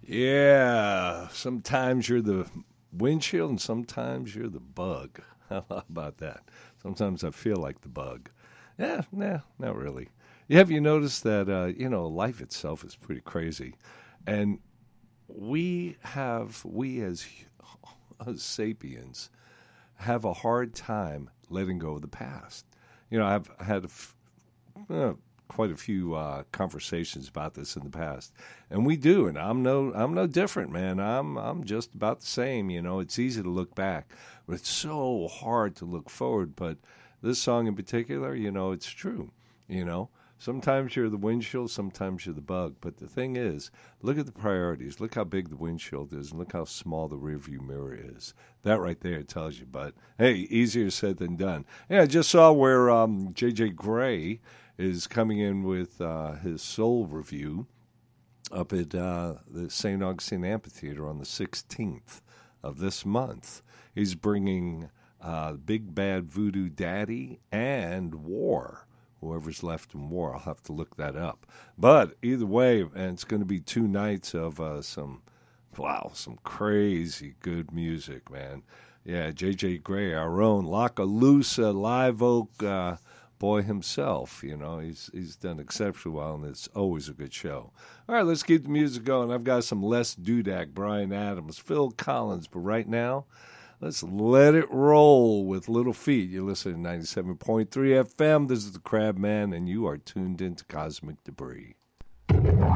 Yeah, sometimes you're the windshield and sometimes you're the bug. How about that? Sometimes I feel like the bug. Yeah, nah, not really. Have you noticed that, life itself is pretty crazy? And we as sapiens, have a hard time letting go of the past. I've had uh, quite a few conversations about this in the past, and we do. And I'm no different, man. I'm just about the same. It's easy to look back, but it's so hard to look forward. But this song in particular, it's true. You know, Sometimes you're the windshield, sometimes you're the bug. But the thing is, look at the priorities. Look how big the windshield is, and look how small the rearview mirror is. That right there tells you. But hey, easier said than done. Yeah, I just saw where J.J. Grey is coming in with his soul review up at the St. Augustine Amphitheater on the 16th of this month. He's bringing Big Bad Voodoo Daddy and War. Whoever's left in War, I'll have to look that up. But either way, and it's going to be 2 nights of some crazy good music, man. Yeah, J.J. Grey, our own Lockaloosa Live Oak boy himself. He's done exceptionally well, and it's always a good show. All right, let's keep the music going. I've got some Les Dudek, Bryan Adams, Phil Collins, but right now, let's let it roll with Little Feat. You're listening to 97.3 FM. This is the Crab Man, and you are tuned into Cosmic Debris.